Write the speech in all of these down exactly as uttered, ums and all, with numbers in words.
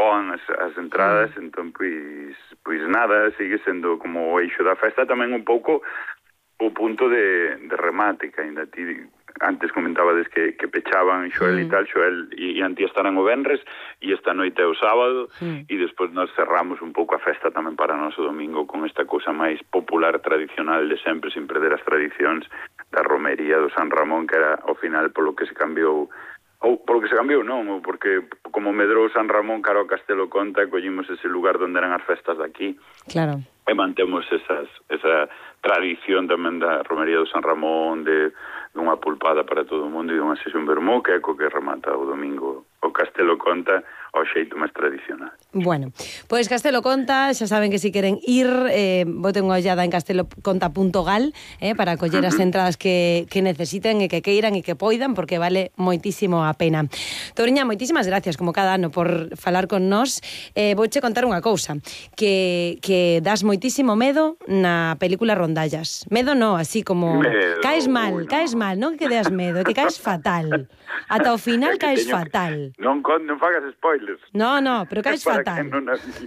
voan as, as entradas, mm. entón, pois, pois nada, sigue sendo como o eixo da festa, tamén un pouco o punto de, de remate, que ainda ti antes comentabades que, que pechaban Xoel mm. e tal, Xoel e, e Antía estarán o venres e esta noite é o sábado mm. e despois nos cerramos un pouco a festa tamén para noso domingo con esta cousa máis popular, tradicional de sempre, sin perder as tradicións da romería do San Ramón, que era ao final polo que se cambiou, ou polo que se cambiou non, ou porque como medrou San Ramón caro a Castelo Conta, collimos ese lugar onde eran as festas daqui. Claro. E mantemos esas, esa tradición tamén da romería do San Ramón, de dunha pulpada para todo o mundo e dunha sesión vermú, que é co que remata o domingo o Castelo Conta ao xeito máis tradicional. Bueno, pois Castelo Conta, xa saben que se si queren ir, eh, boten unha ollada en casteloconta punto gal eh, para coller uh-huh. as entradas que, que necesiten e que queiran e que poidan, porque vale moitísimo a pena. Touriña, moitísimas gracias, como cada ano, por falar con nós. Eh, vouche contar unha cousa, que, que das moitísimo medo na película Rondallas. Medo no, así como... Medo, caes mal, uy, no. caes mal, non que deas medo, que caes fatal. Ata o final caes teño, fatal. Non, non fagas spoilers. No, no, pero caes fatal. Non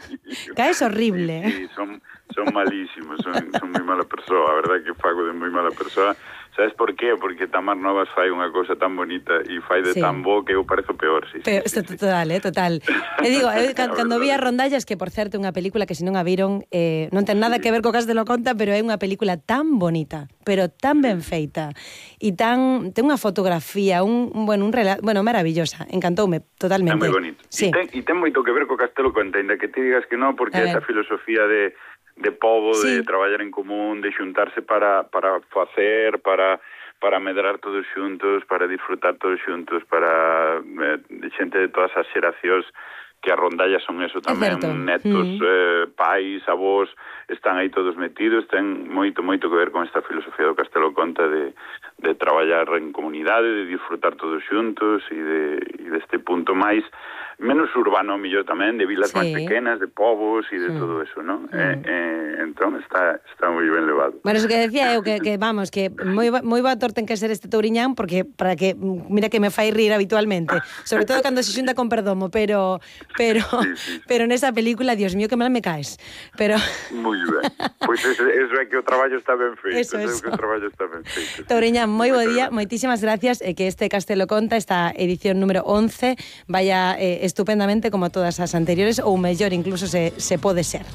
caes horrible. Sí, sí, son, son malísimos, son, son moi mala persoa, a verdade que fago de moi mala persoa. Sabes por qué? Porque Tamar Novas fai unha cousa tan bonita e fai de sí. tan bo que eu parezo peor. Sí, Pero, sí, sí, sí. Total, eh, total. E digo, eh, cando, cando vi a Rondallas, que por certo é unha película que se non a viron, eh, non ten nada que ver co Castelo Conta, pero é unha película tan bonita, pero tan ben feita, e tan ten unha fotografía, un, un bueno, un relato, bueno, maravillosa, encantoume totalmente. É moi bonito. Sí. E, ten, e ten moito que ver co Castelo Conta, ainda que ti digas que non, porque esa filosofía de de pobo, sí. de traballar en común, de xuntarse para para facer, para para medrar todos xuntos, para disfrutar todos xuntos, para eh, xente de todas as xeracións, que as rondallas son eso tamén, netos, mm. eh, pais, avós, están aí todos metidos, ten moito, moito que ver con esta filosofía do Castelo Conta de, de traballar en comunidade, de disfrutar todos xuntos e, de, e deste punto máis menos urbano, millor tamén, de vilas sí. máis pequenas, de povos e de mm. todo eso, non? Mm. Eh, eh, entón está, está moi ben levado. Bueno, eso que decía eu, que, que vamos, que moi, moi bator ten que ser este Touriñán, porque para que, mira que me fai rir habitualmente, sobre todo cando se xunta con Perdomo, pero pero sí, sí. pero nesa película, Dios mío, que mal me caes. Pero moi ben. Pois pues eso, eso é que o traballo está ben feito, eso, eso. que o traballo está ben feito. Touriñán, moi bo día, moitísimas gracias, e que este Castelo Conta, esta edición número once, vaya eh, estupendamente como todas as anteriores, ou mellor incluso se, se pode ser.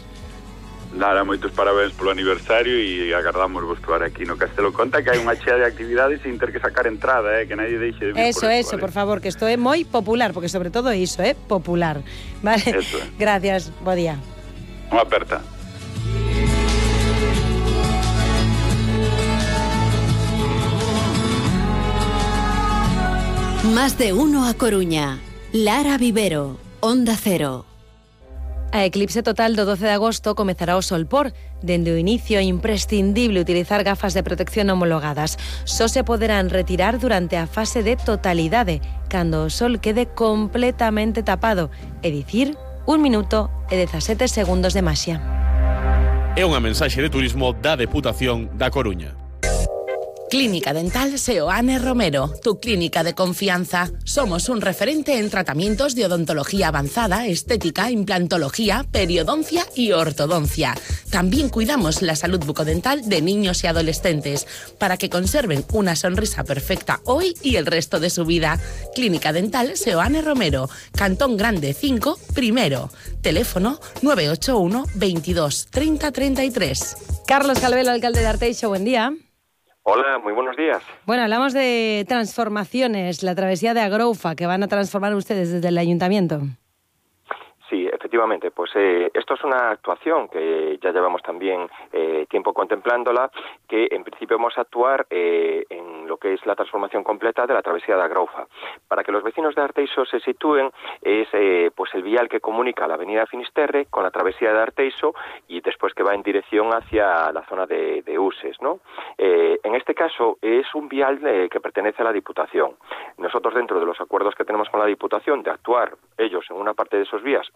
Nada, moitos parabéns polo aniversario e agardamos vos probar aquí no Castelo Conta, que hai unha chea de actividades sin ter que sacar entrada, eh, que nadie deixe de vir. Eso, por eso, vale? Por favor, que isto é moi popular, porque sobre todo iso, é eh, popular. Vale, eso. Gracias, bo día. Unha aperta. Más de uno a Coruña. Lara Vivero, Onda Cero. A eclipse total do doce de agosto comezará o solpor. Dende o inicio é imprescindible utilizar gafas de protección homologadas. Só se poderán retirar durante a fase de totalidade, cando o sol quede completamente tapado, é dicir, un minuto e dezasete segundos de maxia. É unha mensaxe de turismo da Deputación da Coruña. Clínica Dental Seoane Romero, tu clínica de confianza. Somos un referente en tratamientos de odontología avanzada, estética, implantología, periodoncia y ortodoncia. También cuidamos la salud bucodental de niños y adolescentes para que conserven una sonrisa perfecta hoy y el resto de su vida. Clínica Dental Seoane Romero, Cantón Grande cinco, primero. Teléfono nueve ocho uno, veintidós, treinta, treinta y tres. Carlos Calvelo, alcalde de Arteixo, buen día. Hola, muy buenos días. Bueno, hablamos de transformaciones, la travesía de Agroufa, que van a transformar ustedes desde el ayuntamiento. Sí, efectivamente, pues eh, esto es una actuación que ya llevamos también eh, tiempo contemplándola, que en principio vamos a actuar eh, en lo que es la transformación completa de la travesía de Agroufa. Para que los vecinos de Arteixo se sitúen, es eh, pues el vial que comunica la avenida Finisterre con la travesía de Arteixo y después que va en dirección hacia la zona de, de Uses, ¿no? Eh, en este caso es un vial eh, que pertenece a la Diputación. Nosotros, dentro de los acuerdos que tenemos con la Diputación de actuar ellos en una parte de esos vías, nosotros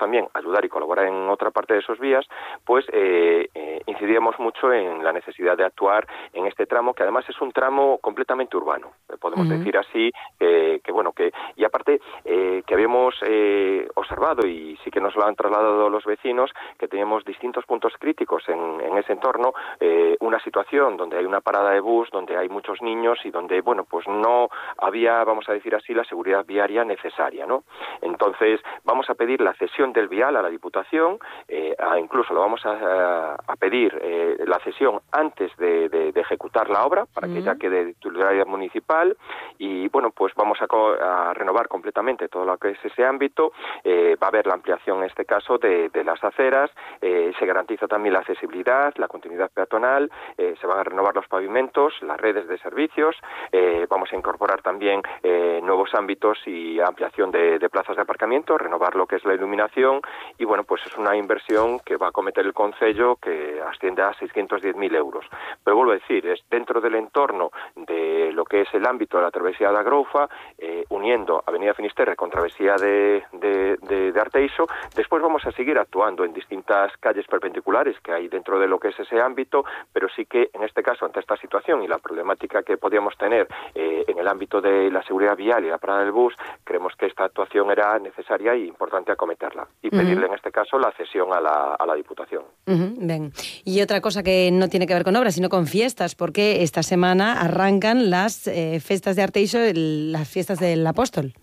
también ayudar y colaborar en otra parte de esos vías, pues eh, eh, incidíamos mucho en la necesidad de actuar en este tramo, que además es un tramo completamente urbano, podemos uh-huh. decir así, eh, que bueno, que y aparte eh, que habíamos eh, observado, y sí que nos lo han trasladado los vecinos, que teníamos distintos puntos críticos en, en ese entorno, eh, una situación donde hay una parada de bus, donde hay muchos niños y donde, bueno, pues no había, vamos a decir así, la seguridad viaria necesaria, ¿no? Entonces, vamos a pedir la cesión del vial a la Diputación, eh, a, incluso lo vamos a, a pedir eh, la cesión antes de, de, de ejecutar la obra, para que uh-huh. ya quede de titularidad municipal, y bueno, pues vamos a, a renovar completamente todo lo que es ese ámbito. Eh, va a haber la ampliación, en este caso, de, de las aceras, eh, se garantiza también la accesibilidad, la continuidad peatonal, eh, se van a renovar los pavimentos, las redes de servicios, eh, vamos a incorporar también eh, nuevos ámbitos y ampliación de, de plazas de aparcamiento, renovar lo que es la iluminación, y bueno, pues es una inversión que va a acometer el concello, que asciende a seiscientos diez mil euros. Pero vuelvo a decir, es dentro del entorno de lo que es el ámbito de la travesía de Agroufa, eh, uniendo Avenida Finisterre con travesía de, de, de, de Arteixo. Después vamos a seguir actuando en distintas calles perpendiculares que hay dentro de lo que es ese ámbito, pero sí que en este caso, ante esta situación y la problemática que podíamos tener eh, en el ámbito de la seguridad vial y la parada del bus, creemos que esta actuación era necesaria y importante acometerla, y pedirle uh-huh. en este caso la cesión a la, a la Diputación. Uh-huh. Bien. Y otra cosa que no tiene que ver con obras, sino con fiestas, porque esta semana arrancan las eh, fiestas de Arteixo, el, las fiestas del Apóstol.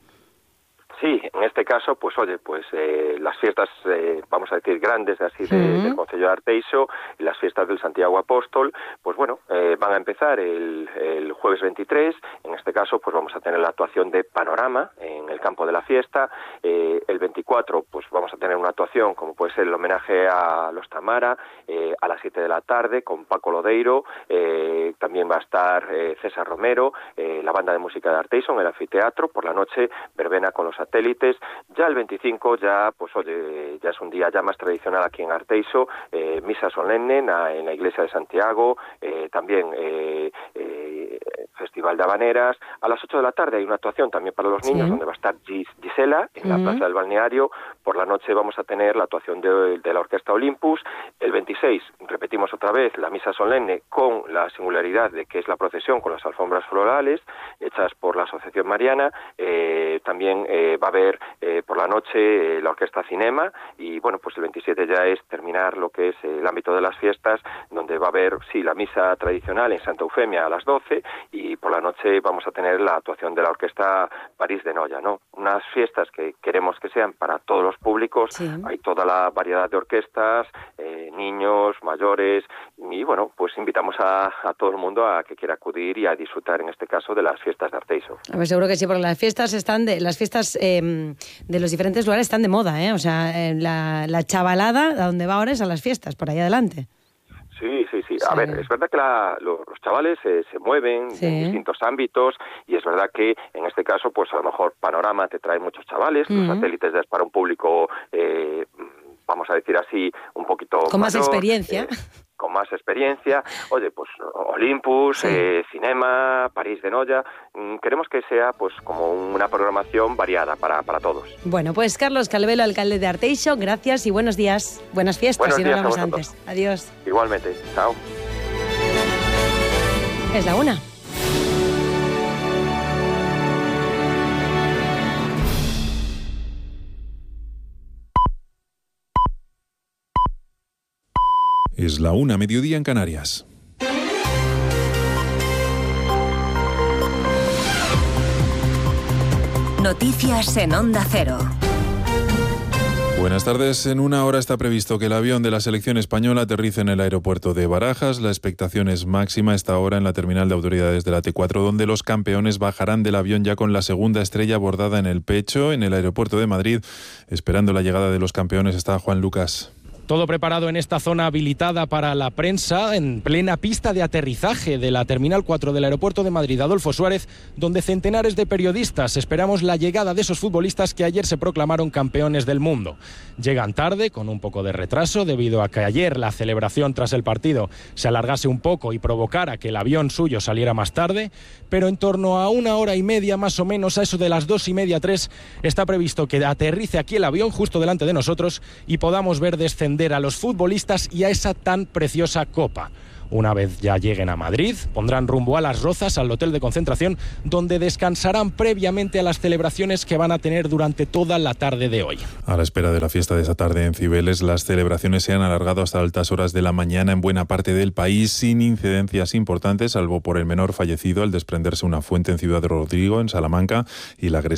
Sí, en este caso, pues oye, pues eh, las fiestas, eh, vamos a decir, grandes así de, uh-huh. del Concello de Arteixo, las fiestas del Santiago Apóstol, pues bueno, eh, van a empezar el, el jueves veintitrés, en este caso pues vamos a tener la actuación de Panorama en el campo de la fiesta, eh, el veinticuatro pues vamos a tener una actuación como puede ser el homenaje a los Tamara, eh, a las siete de la tarde con Paco Lodeiro, eh, también va a estar eh, César Romero, eh, la banda de música de Arteixo en el anfiteatro, por la noche verbena con los satélites. Ya el veinticinco ya, pues oye, ya es un día ya más tradicional aquí en Arteixo, eh, misa solemne en la, en la iglesia de Santiago, eh, también eh, eh, festival de habaneras. A las ocho de la tarde hay una actuación también para los niños, sí. donde va a estar Gis, Gisela en la uh-huh. plaza del balneario. Por la noche vamos a tener la actuación de, de la Orquesta Olympus. El veintiséis repetimos otra vez la misa solemne con la singularidad de que es la procesión con las alfombras florales hechas por la Asociación Mariana. Eh, también eh, va a haber eh, por la noche eh, la Orquesta Cinema, y bueno, pues el veintisiete ya es terminar lo que es eh, el ámbito de las fiestas, donde va a haber, sí, la misa tradicional en Santa Eufemia a las doce, y por la noche vamos a tener la actuación de la Orquesta París de Noia, ¿no? Unas fiestas que queremos que sean para todos los públicos, sí. hay toda la variedad de orquestas, eh, niños, mayores, y bueno, pues invitamos a, a todo el mundo a que quiera acudir y a disfrutar en este caso de las fiestas de Arteixo. A ver, seguro que sí, porque las fiestas están de, las fiestas eh, de los diferentes lugares están de moda, ¿eh? O sea, eh, la, la chavalada a donde va ahora es a las fiestas, por ahí adelante. Sí, sí, sí. A sí. ver, es verdad que la, los, los chavales eh, se mueven sí. en distintos ámbitos, y es verdad que en este caso, pues a lo mejor Panorama te trae muchos chavales, uh-huh. los satélites ya es para un público, eh, vamos a decir así, un poquito con mayor, más experiencia. Eh, con más experiencia. Oye, pues Olympus, sí. eh, Cinema, París de Noia, mm, queremos que sea pues como una programación variada para, para todos. Bueno, pues Carlos Calvelo, alcalde de Arteixo, gracias y buenos días. Buenas fiestas, buenos si días no hablamos antes. Adiós. Igualmente, chao. Es la una. Es la una, mediodía en Canarias. Noticias en Onda Cero. Buenas tardes. En una hora está previsto que el avión de la selección española aterrice en el aeropuerto de Barajas. La expectación es máxima a esta hora en la terminal de autoridades de la T cuatro, donde los campeones bajarán del avión ya con la segunda estrella bordada en el pecho. En el aeropuerto de Madrid, esperando la llegada de los campeones, está Juan Lucas. Todo preparado en esta zona habilitada para la prensa, en plena pista de aterrizaje de la Terminal cuatro del Aeropuerto de Madrid, Adolfo Suárez, donde centenares de periodistas esperamos la llegada de esos futbolistas que ayer se proclamaron campeones del mundo. Llegan tarde, con un poco de retraso, debido a que ayer la celebración tras el partido se alargase un poco y provocara que el avión suyo saliera más tarde, pero en torno a una hora y media más o menos, a eso de las dos y media, tres, está previsto que aterrice aquí el avión justo delante de nosotros y podamos ver descender a los futbolistas y a esa tan preciosa copa. Una vez ya lleguen a Madrid, pondrán rumbo a Las Rozas, al hotel de concentración, donde descansarán previamente a las celebraciones que van a tener durante toda la tarde de hoy. A la espera de la fiesta de esa tarde en Cibeles, las celebraciones se han alargado hasta altas horas de la mañana en buena parte del país, sin incidencias importantes, salvo por el menor fallecido al desprenderse una fuente en Ciudad Rodrigo, en Salamanca, y la agresión